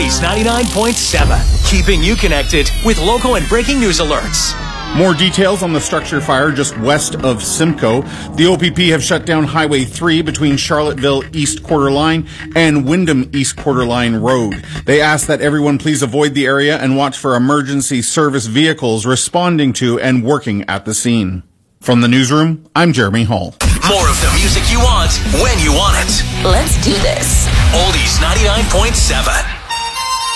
Oldies 99.7, keeping you connected with local and breaking news alerts. More details on the structure fire just west of Simcoe. The OPP have shut down Highway 3 between Charlotteville East Quarter Line and Wyndham East Quarter Line Road. They ask that everyone please avoid the area and watch for emergency service vehicles responding to and working at the scene. From the newsroom, I'm Jeremy Hall. More of the music you want, when you want it. Let's do this. Oldies 99.7.